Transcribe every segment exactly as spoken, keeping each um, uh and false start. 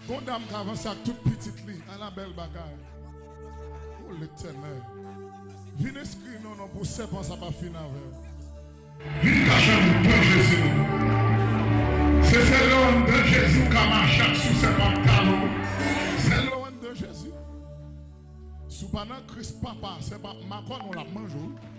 Bon dame qui avance avec toute petite lit, à la belle bagaille. Oh l'éternel. Venez inscrire non, non, pour serpent, ça va finir avec. Venez cacher le bon Jésus. C'est celui de Jésus qui a marché sous ses pantalons. C'est l'homme de Jésus. Sous pendant Christ papa, c'est pas Macron, on la mange.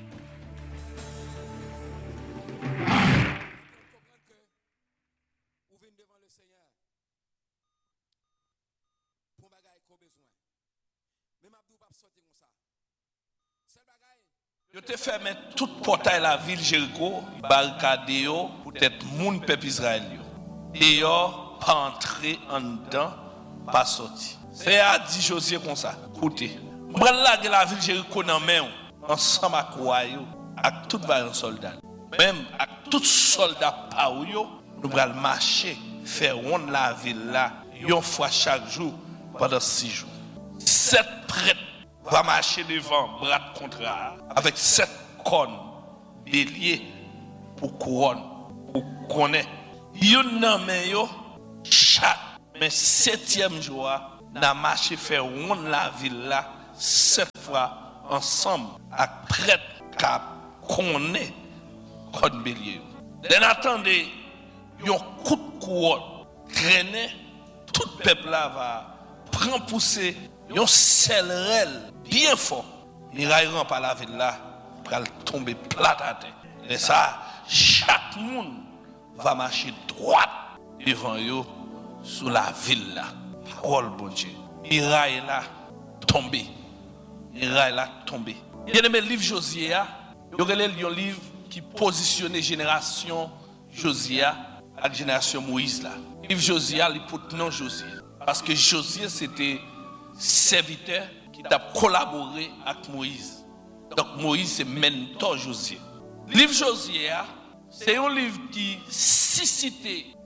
Je te fermé toute portail la ville Jéricho, barricadé pour être moun peuple Israël. D'ailleurs, pas entrer en dedans, pas sorti. C'est à dit Josué comme ça. Écoutez, prends la ville Jéricho dans main ensemble avec Wayo, avec tout vaillant soldat. Même avec tout soldat par yo, nous allons marcher, faire ronde la ville là, une fois chaque jour pendant six jours. Sept prêtres va marcher devant, bras contre avec sept cornes, béliers pour couronne, pour connaître. Yon nan men yo, chaque, mais septième jour, n'a marché faire ronde la ville là, sept fois ensemble, avec prêtre qui connaît corne bélier. D'un attendez, yon coup de couronne, traîner, tout le peuple là va prendre pousser, yon selrel bien fort. Miraille par la ville là, pour tomber plat à terre. Et ça, chaque monde va marcher droit devant eux sous la ville là. Parole bon Dieu. Miraille là tombé. Miraille là tombé. Bien aimé livre Josué, il y a un livre qui positionne génération Josué avec génération Moïse là. Livre Josué, il porte nom Josué parce que Josué c'était serviteur qui a collaboré avec Moïse. Donc Moïse c'est mentor Josué. Livre Josué, c'est un livre qui suscite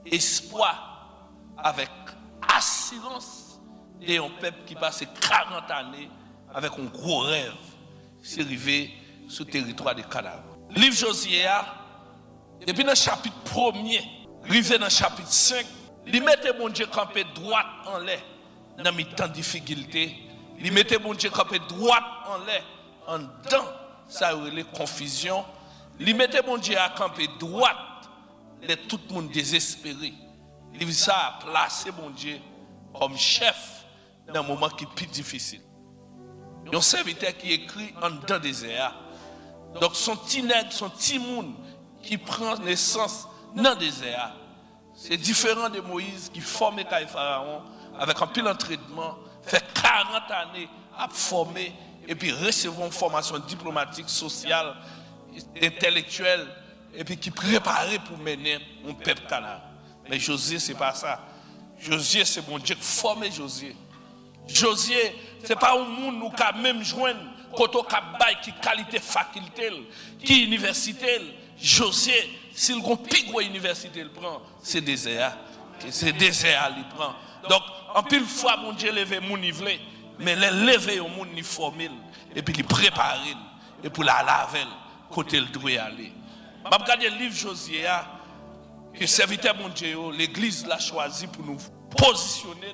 espoir avec assurance et un peuple qui passe quarante années avec un gros rêve. C'est arrivé sur le territoire des cadavres. Livre Josué, depuis dans le chapitre premier, arrivé dans le chapitre cinq, il mettait mon Dieu campé droit en l'air. Dans mes temps de difficulté, il mettait mon Dieu campé droit en l'air, en dedans, ça a eu les confusions. Il mettait mon Dieu à camper droit, les tout le monde désespéré. Il ça a placé mon Dieu comme chef dans un moment qui est plus difficile. Il y a un serviteur qui écrit en dedans des airs. Donc son petit nègre, son petit monde qui prend naissance dans des airs. C'est différent de Moïse qui forme Caï Pharaon avec un pile entraînement, fait quarante années à former et puis recevoir une formation diplomatique, sociale, intellectuelle et puis qui préparait pour mener un peuple canard. Mais Josué, c'est pas ça. Josué, c'est mon Dieu qui forme Josué. Josué, c'est pas un monde qui a même joindre koto kabay qui qualité faculté, qui université. Josué, s'il a une plus grosse université, il prend, c'est désert. C'est désert, il prend. Donc, en pile fois, mon Dieu lève mon niveau, mais les lever au monde, il forme, et puis il prépare, et pour la laver, côté le doit aller. Je regarde le livre Josué, que le serviteur mon Dieu, l'église l'a choisi pour nous positionner.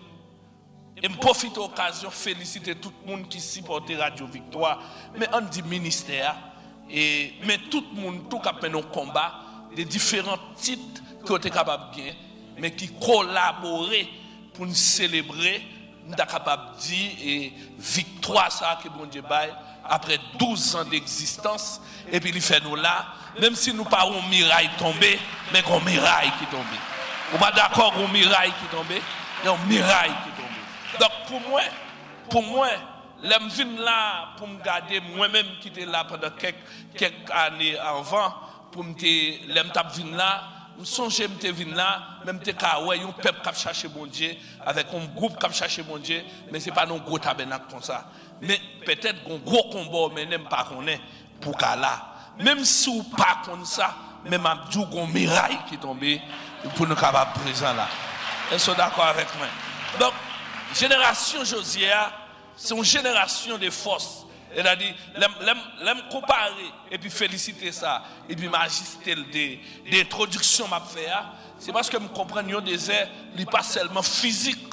Et je profite de l'occasion de féliciter tout le monde qui supporte Radio Victoire, mais on dit ministère, et, mais tout le monde, tout qui mené un combat, de différents titres qui ont été capables de gagner, mais qui collaborent pour nous célébrer, nous sommes capables de dire, et victoire ça que bon Dieu baille, après douze ans d'existence, et puis il fait nous là, même si nous pas un miraille tombé, mais un miraille qui tombe. Vous êtes d'accord, un miraille qui tombe? Il y a un miraille qui tombe. Donc pour moi, pour moi, l'aime venir là pour me garder moi-même qui était là pendant quelques, quelques années avant, pour me l'aime tap venir là, me songer me venir là, même te ka ouais un peuple qui chercher mon Dieu avec un groupe qui chercher mon Dieu, mais c'est pas non gros tabernacle comme ça. Mais peut-être un gros combat mais n'aime pas connaît pour qu'à là. Même si ou pas comme ça, même abdou gon miraille qui tombé pour nous capable présent là. Est-ce que vous êtes d'accord avec moi? Donc génération Josué, c'est une génération de force. C'est-à-dire, l'aime comparer et puis féliciter ça. Et puis, majesté d'introduction m'a fait, c'est parce que je comprends que le désert n'est pas seulement physique,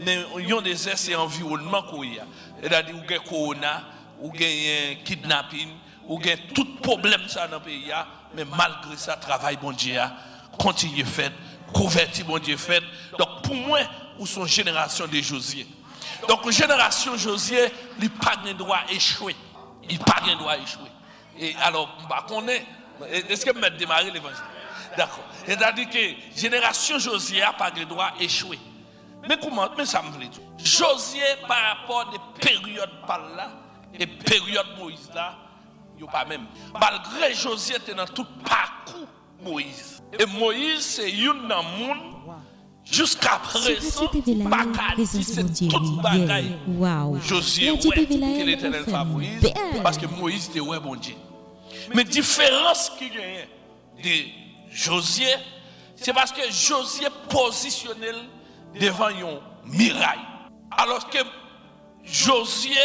mais yon désert c'est environnement qu'on y a. C'est-à-dire ou gagne corona, ou gagne kidnapping, ou gagne tout problème ça dans le pays, mais malgré ça travail bon Dieu continue fait, converti bon Dieu fait. Donc pour moi, ou son génération de Josué. Donc génération Josué, il pas de droit échouer. Il pas de droit échouer. Et alors bah connaît est-ce que me démarrer l'évangile? D'accord. C'est-à-dire que génération Josué a pas de droit échouer. Mais comment mais ça me veut dire. Josué par rapport à des périodes par là et périodes Moïse là, il pas même. Malgré Josué était dans tout parcours Moïse. Et Moïse c'est une dans monde jusqu'à présent pas c'est toute bagaille. Wow. Josué ouais, que l'Éternel fait Moïse parce que Moïse était ouais bon Dieu. Mais différence qui gagne de Josué, c'est parce que Josué positionné devant un mirail. Alors que Josué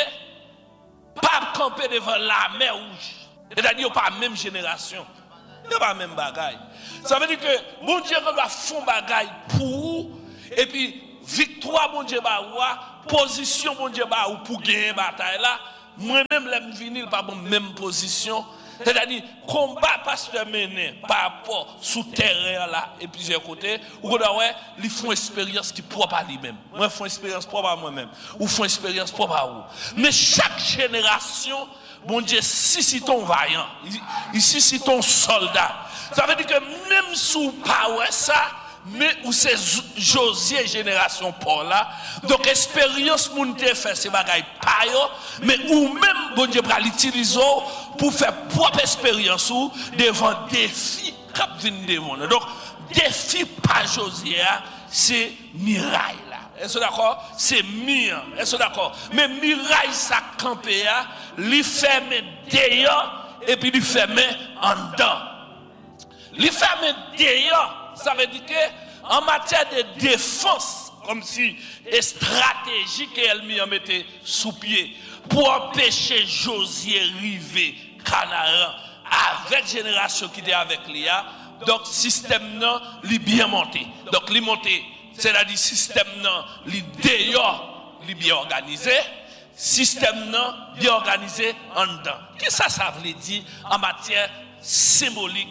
pas campé devant la mer rouge. C'est-à-dire pas la même génération. Il n'y a pas la même bagaille. Ça veut dire que bon Dieu doit faire bagaille pour et puis victoire bon Dieu ba position bon Dieu ba pour gagner bataille là. Moi-même l'aime venir pas bon même position. C'est-à-dire combat pasteur mené par rapport sous terrain là et plusieurs côtés ou qu'on ouais ils font expérience qui propre à lui-même. Moi font expérience propre à moi-même ou font expérience propre à vous. Mais chaque génération bon Dieu si c'est ton vaillant, ici c'est ton soldat. Ça veut dire que même sous pas ouais ça mais où c'est Josué génération pour là donc expérience moun te fait c'est bagaille pa yo mais ou même bon Dieu va l'utiliser pour faire propre expérience ou devant défi cap vinn devant donc défi pas Josué c'est mirail là est-ce d'accord c'est mire est-ce d'accord mais mirail ça campé là li ferme dehors et puis li ferme en dedans li ferme dehors ça veut dire que en matière de défense, comme si les stratégies qu'elle m'y mettait sous pied pour empêcher Josué arriver Canaan avec génération qui était avec Léa, donc système non, li bien monté. Donc li monté, c'est-à-dire système non, li dehors, li bien organisé, système non, bien organisé en dedans. Qu'est-ce que ça veut dire en matière symbolique?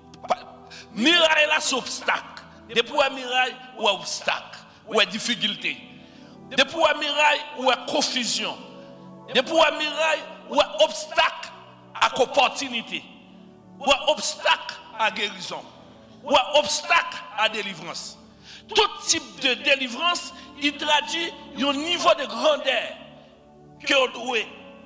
Mirail là c'est obstacle. Depuis un mirail ou un obstacle, ou une difficulté. Depuis un mirail ou une confusion. Depuis un mirail ou un obstacle à opportunité. Ou un obstacle à guérison. Ou un obstacle à délivrance. Tout type de délivrance, il traduit un niveau de grandeur que on doit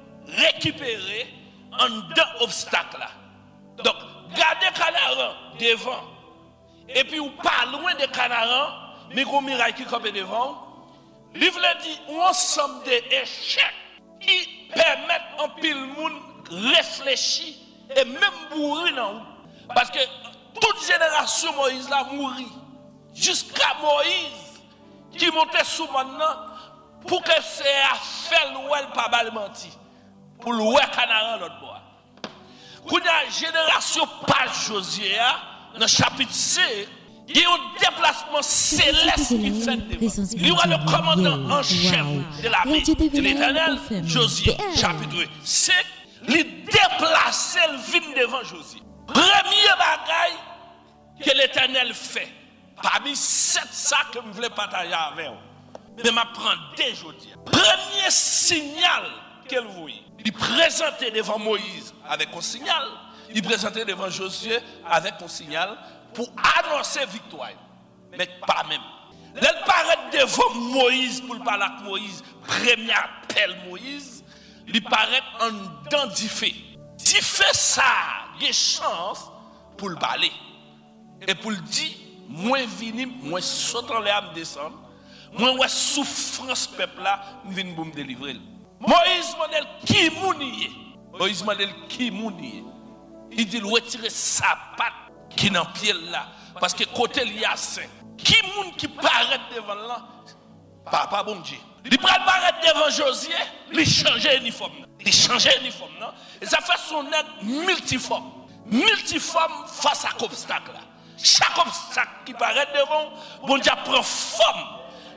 récupérer en deux obstacles là. Donc, gardez Canaan devant. Et puis, ou pas loin de Canaan, mais gros miraille qui campe devant. Livre dit un ensemble d'échecs qui permettent en pile monde réfléchir et même mourir dans vous. Parce que toute génération Moïse l'a mouru. Jusqu'à Moïse qui montait sous maintenant pour que c'est à faire l'ouel pas mal menti. Pour l'ouel Canaan l'autre bois. Quand la génération pas Josué, dans le chapitre C, il y a un déplacement céleste qui fait devant. Il y aura le commandant en chef de l'armée de l'Éternel, Josué, chapitre C, il déplace le vin devant Josué. Premier bagaille que l'Éternel fait, parmi sept sacs que je voulais partager avec vous, mais je prends deux aujourd'hui. Premier signal qu'elle voyait, il présentait devant Moïse avec un signal. Il présentait devant Josué avec un signal pour annoncer victoire. Mais pas même. Elle paraît devant Moïse pour parler avec Moïse. Premier appel Moïse. Il paraît en dedans d'Ifé. D'Ifé ça, il y a chance pour le parler. Et pour le dire, moi vini, moi saute en l'air me descendre. Moi ouais souffrance peuple là, vini pour me délivrer. Moïse modèle qui mounier. Moïse modèle qui mounier. Il dit retirer sa patte qui dans pied là parce que côté il y a saint. Qui moun qui paraît devant là papa bon Dieu. Il prend paraître devant Josué, il change uniforme. Il change uniforme non et ça fait son être multiforme. Multiforme face à l'obstacle là. Chaque obstacle qui paraît devant bon Dieu prend forme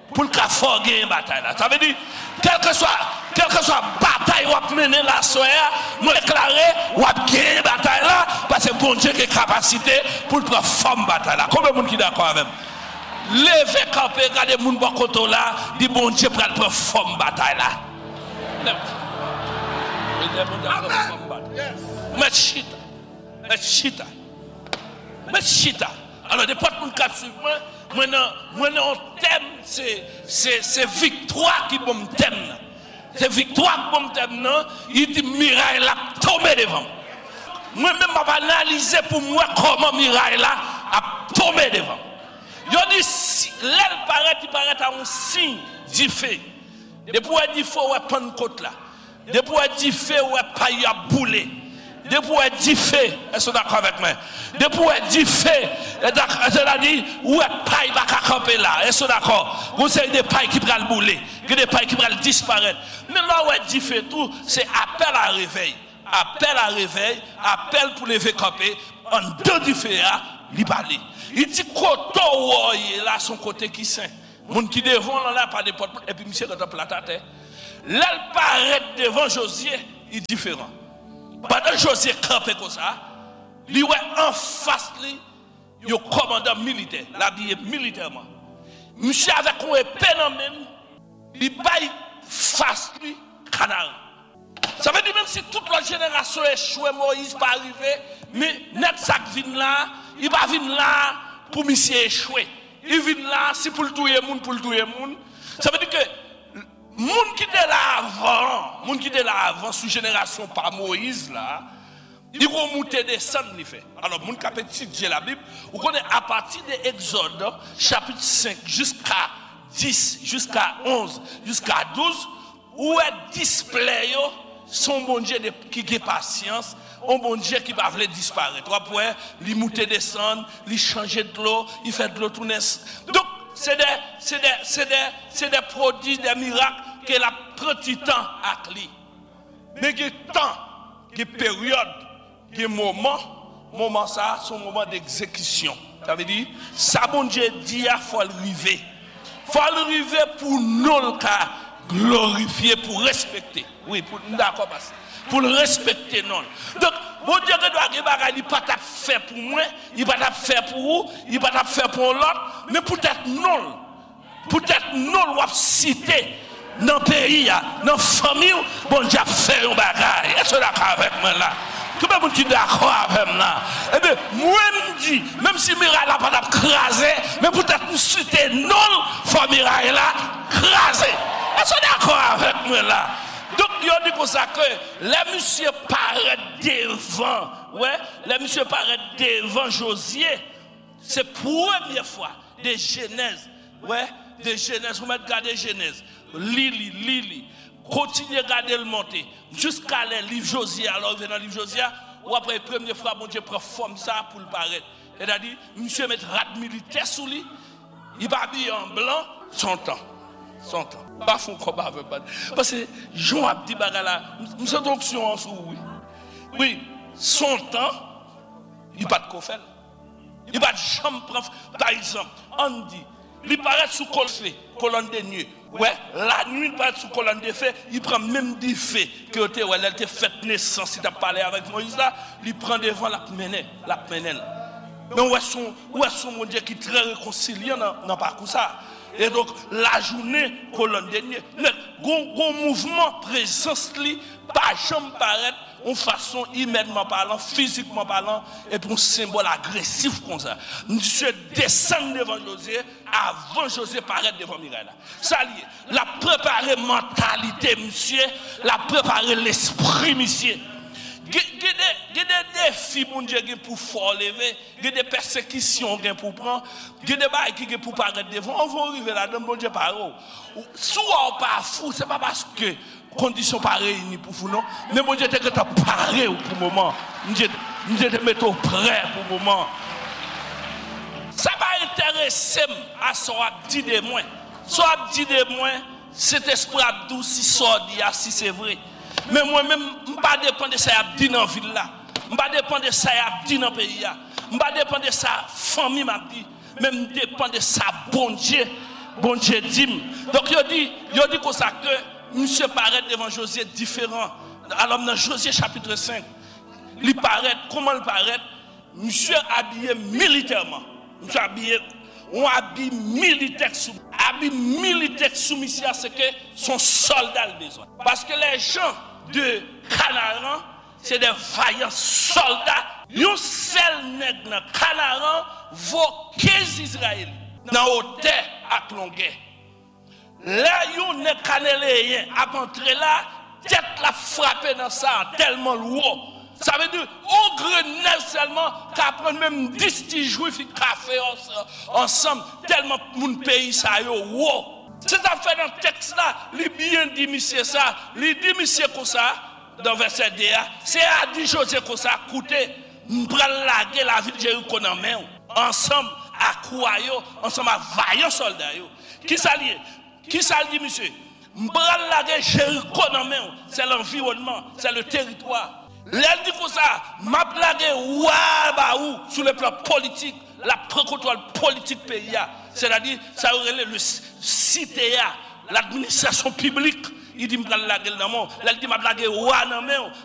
pour le faire gagner une bataille là. Ça veut dire, quelle que soit, quelle que soit bataille ou mener la soirée, moi déclarer ou gagner une bataille là, parce que bon Dieu qui a capacité pour le faire forme bataille là. Combien de monde qui est d'accord avec moi? Levez camper, regardez moun bon côté là, dit bon Dieu pour le faire forme bataille là. Mais chita, mais chita, mais chita. Alors, des potes pour me suivre moi, maintenant, maintenant, thème, c'est, c'est, c'est victoire qui bon thème. C'est victoire qui bon thème, non? Il dit Mirail là, tombé devant. Moi-même, je vais analyser pour moi comment Mirail là a tombé devant. Il dit, si l'aile paraît, il paraît à un signe du fait. Depuis qu'il dit, il faut prendre côte là. Depuis qu'il dit, il faut pas y bouler. Depuis qu'il dit, fait, est-ce que vous êtes d'accord avec moi? Depuis qu'il dit, fait, c'est-à-dire, où est paille va camper là? Est-ce que vous êtes d'accord? Vous avez des pailles qui prennent le bouler, des pailles qui prennent disparaître. Mais là où il dit, fait tout, c'est appel à réveil. Appel à réveil, appel pour lever camper, en deux du fait, il parle. Il dit, côté où là, son côté qui saint. Moun qui devant là, pas de porte, et puis monsieur quand on la tête. Là, il paraît devant Josué, il est différent. Pendant Josué campé comme ça, il est en face, il est commandant militaire, l'habillé militairement. Monsieur avec un épée dans la main, il baille face lui, canard. Ça veut dire même si toute la génération échouée, Moïse pas arrivé, mais net ça vient là, il va venir là pour monsieur échouer. Il vient là, si pour le tuer moun, pour le tuer moun. Ça veut dire que moun qui était là avant, moun qui était là avant, sous génération par Moïse là, il va monter descendre il fait. Alors moun qui a étudié la Bible, vous connaissez à partir de Exode chapitre cinq jusqu'à dix, jusqu'à onze, jusqu'à douze, où est display son bon Dieu qui a patience. Un bon Dieu qui va vouloir disparaître. Après, il monte descendre, il change de l'eau, il fait de l'eau tourner. Donc, c'est des, c'est des, c'est des, c'est des produits, des miracles que la petit temps à lui. Mais il y a temps, il y a période, il y a moment, moment ça, c'est un moment d'exécution. Ça veut dire, ça bon Dieu dit, il faut l'arriver. Il faut l'arriver pour nous le cas, glorifier, pour respecter. Oui, pour nous d'accord passer. Pour le respecter non. Donc, bon Dieu que doit il pas faire pour moi, il pas faire pour vous, il pas faire pour l'autre, mais peut-être non. Peut-être non ou citer dans le pays, dans la famille, bon Dieu fait un bagage. Est-ce que d'accord avec moi là? Comment vous êtes d'accord avec moi là? Eh bien, moi je dis, même si Mirail n'a pas crasé, mais peut-être nous citer non, faut Mirail là crasé. Est-ce que d'accord avec moi là? Donc, il dit comme ça que les messieurs paraissent devant, ouais, les messieurs paraissent devant Josué. C'est pour la première fois de Genèse, ouais, de Genèse, vous mettez garder Genèse, Lili, Lili, continuez à garder le monter, jusqu'à le livre Josué, alors il vient dans le livre Josué, ou après la première fois, bon Dieu prend forme ça pour le paraître. C'est-à-dire, monsieur met rat militaire sous lui, il va habiller en blanc, son temps. Son temps. Pas fond combat avec pas. Parce que Jean a dit bagala, nous sommes option en sous oui. Oui, son temps, il pas de kofel. Il pas de chambre par exemple, on dit, il paraît sous colonne de nuit. Ouais, la nuit il paraît sous colonne de feu, il prend même du feu que tu ouais, elle te fait naissance, il t'a parlé avec Moïse là, il prend devant la mener, la mener. Mais où est son où est son mon Dieu qui est très réconciliant dans dans parcours ça. Et donc, la journée, colonne dernière, le mouvement, présence, pas jamais paraître en façon humainement parlant, physiquement parlant, et pour un symbole agressif comme ça. Monsieur descend devant Josué, avant Josué paraître devant Mirail. Ça lié, la préparer mentalité, monsieur, la préparer l'esprit, monsieur. Il y a des défis pour faire lever, il y a des persécutions pour prendre, il y a des bails qui pour paraître devant. On va arriver là-dedans, bon Dieu, par où. Si on n'est pas fou, ce n'est pas parce que les conditions sont réunies pour vous, non. Mais bon Dieu, tu es paré pour le moment. Dieu te met au prêt pour le moment. Ça va intéresser à ce qu'on dit de moi. Ce qu'on dit de moi, cet esprit abdou, si ça si c'est vrai. Mais moi-même, je ne dépend pas de ça qui dit dans la ville. Je ne dépend pas de ça qui dit dans le pays. Je ne dépend pas de ça famille m'a dit. Mais je dépend de ça bon Dieu bon Dieu dit. Donc il dit, il dit comme ça que monsieur paraît devant Josué différent. Alors dans Josué chapitre cinq, il paraît, comment il paraît? Monsieur habillé militairement. Monsieur habillé, on habille militaire sous, habille militaire soumis à ce que son soldat a besoin. Parce que les gens de Canaan, c'est des vaillants soldats. Un seul nègre dans Canaan vaut quinze Israéliens dans hauteur à longueur. Là, un nègre cananéen a entré là, tête la frappé dans ça tellement lourd. Ça veut dire, au grenelle seulement, qu'à prendre même dix petits juifs et café ensemble, tellement mon pays ça yo wow. C'est ça fait dans le texte là, il bien dit monsieur ça, il dit monsieur comme ça, dans verset deux, c'est à dit José comme ça, écoutez, nous prenons la guerre, la ville de Jéricho en main, ensemble à Kouayo, ensemble à vaillants soldats. Qui ça dit? Qui ça dit monsieur? Nous prenons la guerre Jéricho en main, c'est l'environnement, c'est le territoire. Elle dit comme ça, m'a blagué ou sur le plan politique, la pré-contrôle politique pays, c'est-à-dire ça aurait le cité, l'administration publique. Il dit m'a blagué dans mon, elle dit m'a blagué ou dans mon,